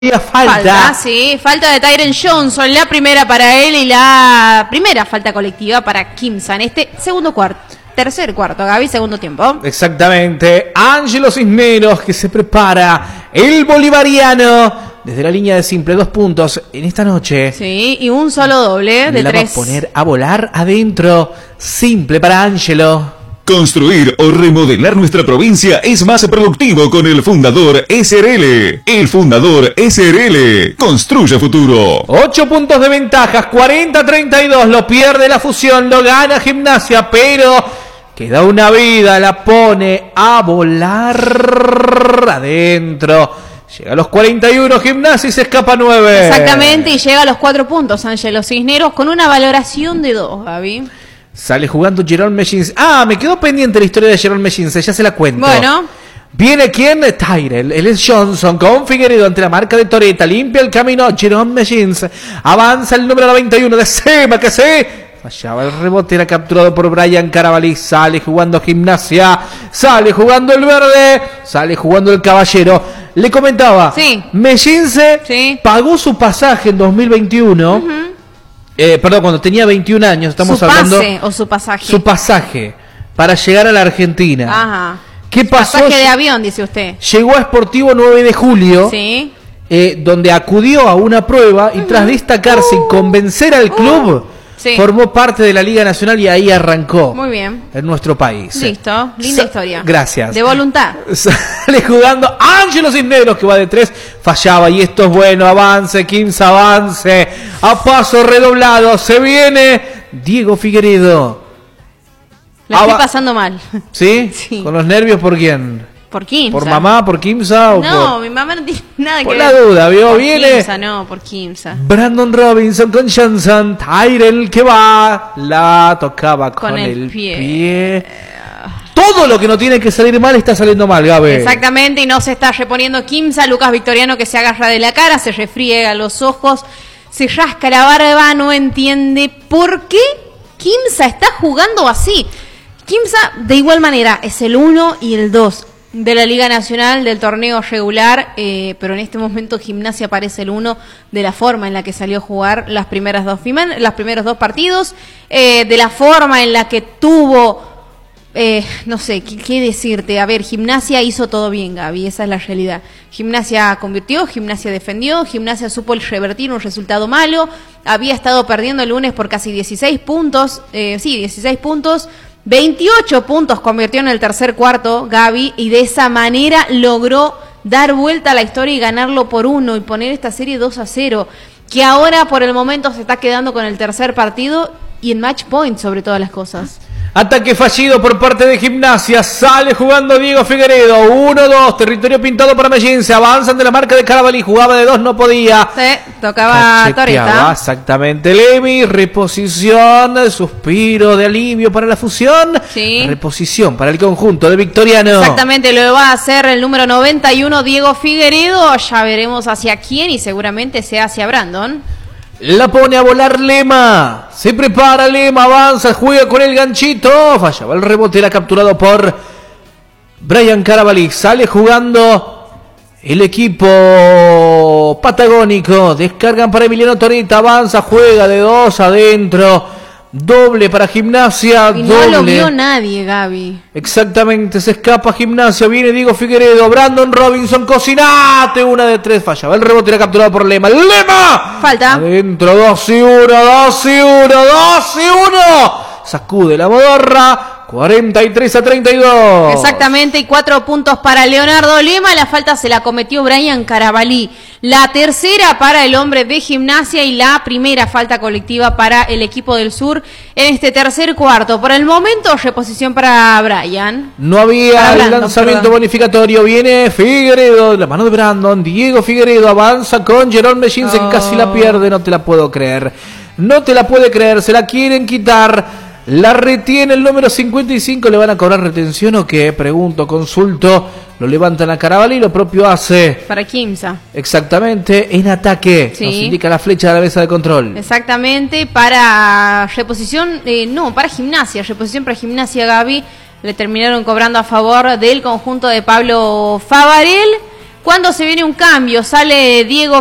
Falta. Sí, falta de Tyren Johnson, la primera para él y la primera falta colectiva para Quimsa en este tercer cuarto, Gaby, segundo tiempo. Exactamente, Ángelo Cisneros que se prepara, el bolivariano, desde la línea de simple, 2 puntos en esta noche. Sí, y un solo doble de 3. La va a poner a volar adentro, simple para Ángelo. Construir o remodelar nuestra provincia es más productivo con el Fundador SRL. El Fundador SRL construye futuro. 8 puntos de ventajas, 40-32, lo pierde la fusión, lo gana Gimnasia, pero queda una vida, la pone a volar adentro. Llega a los 41, Gimnasia y se escapa 9. Exactamente, y llega a los 4 puntos, Ángelo Cisneros, con una valoración de 2, Gaby. Sale jugando Jerome Mechins. Me quedó pendiente la historia de Jerome Mechins, ya se la cuento. Bueno. Viene quién, Tyrell, él es Johnson con Figueredo ante la marca de Toreta, limpia el camino, Jerome Mechins, avanza el número 91 de Sema, que se fallaba el rebote, era capturado por Brian Carabalí, sale jugando Gimnasia, sale jugando el verde, sale jugando el caballero. Le comentaba, sí. Mechins pagó su pasaje en 2021, perdón, cuando tenía 21 años, estamos hablando... ¿Su pase o su pasaje? Su pasaje para llegar a la Argentina. Ajá. ¿Qué pasó? Pasaje de avión, dice usted. Llegó a Sportivo 9 de julio, sí. Donde acudió a una prueba y tras destacarse y convencer al club, formó parte de la Liga Nacional y ahí arrancó. Muy bien. En nuestro país. Listo, linda historia. Gracias. De voluntad. Sale jugando Ángelo Cisneros que va de 3, fallaba y esto es bueno, avance, Quimsa avance, a paso redoblado, se viene Diego Figueredo. La estoy pasando mal. ¿Sí? Sí. ¿Con los nervios por quién? Por Quimsa. ¿Por mamá, por Quimsa o no, por...? mi mamá no tiene nada que por ver. la duda, ¿vio? Por Viene Quimsa, no, por Quimsa. Brandon Robinson con Johnson, Tyrell que va, la tocaba con el pie. Todo lo que no tiene que salir mal está saliendo mal, Gabe. Exactamente, y no se está reponiendo Quimsa. Lucas Victoriano que se agarra de la cara, se refriega los ojos, se rasca la barba, no entiende por qué Quimsa está jugando así. Quimsa, de igual manera, es el 1 y el 2 de la Liga Nacional del torneo regular, pero en este momento Gimnasia parece el 1 de la forma en la que salió a jugar los primeros 2 partidos, de la forma en la que tuvo, no sé, ¿qué decirte? A ver, Gimnasia hizo todo bien, Gaby, esa es la realidad. Gimnasia convirtió, Gimnasia defendió, Gimnasia supo revertir un resultado malo, había estado perdiendo el lunes por casi 16 puntos, 16 puntos, 28 puntos convirtió en el tercer cuarto, Gaby, y de esa manera logró dar vuelta a la historia y ganarlo por 1 y poner esta serie 2-0, que ahora por el momento se está quedando con el tercer partido y en match point sobre todas las cosas. Ataque fallido por parte de Gimnasia, sale jugando Diego Figueredo, 1-2, territorio pintado para Mellín, se avanzan de la marca de Carabalí, jugaba de 2, no podía. Sí, tocaba Toreta. Exactamente, Levi, reposición, suspiro de alivio para la fusión, reposición para el conjunto de Victoriano. Exactamente, lo va a hacer el número 91, Diego Figueredo, ya veremos hacia quién y seguramente sea hacia Brandon. La pone a volar Lema, se prepara Lema, avanza, juega con el ganchito, fallaba el rebote, era capturado por Brian Carabalí, sale jugando el equipo patagónico, descargan para Emiliano Toreta, avanza, juega de 2 adentro, doble para Gimnasia, y doble. No lo vio nadie, Gaby. Exactamente, se escapa Gimnasia, viene Diego Figueredo, Brandon Robinson, cocinate, 1 de 3, fallaba el rebote, era capturado por Lema. ¡Lema! Falta. Adentro, 2-1, sacude la modorra. 43-32. Exactamente, y 4 puntos para Leonardo Lema. La falta se la cometió Brian Carabalí. La tercera para el hombre de Gimnasia y la primera falta colectiva para el equipo del sur en este tercer cuarto. Por el momento, reposición para Brian. No había el lanzamiento bonificatorio. Viene Figueredo, la mano de Brandon. Diego Figueredo avanza con Jerome Mechins, que casi la pierde. No te la puedo creer. No te la puede creer. Se la quieren quitar. La retiene el número 55, ¿le van a cobrar retención o qué? Pregunto, consulto, lo levantan a Carabalí, lo propio hace... Para Quimsa. Exactamente, en ataque, nos indica la flecha de la mesa de control. Exactamente, para reposición, para Gimnasia, reposición para Gimnasia, Gaby, le terminaron cobrando a favor del conjunto de Pablo Favarel. Cuando se viene un cambio, sale Diego